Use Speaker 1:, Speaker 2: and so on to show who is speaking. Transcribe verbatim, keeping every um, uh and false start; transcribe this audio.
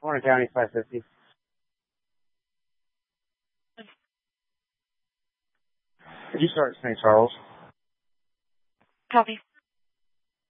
Speaker 1: Warren County, five fifty. Could you start Saint Charles?
Speaker 2: Copy.